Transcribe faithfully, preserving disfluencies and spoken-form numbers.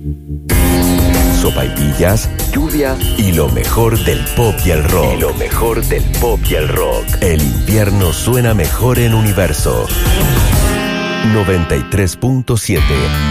Sopaipillas, lluvia y lo mejor del pop y el rock. Y lo mejor del pop y el rock. El invierno suena mejor en Universo. noventa y tres punto siete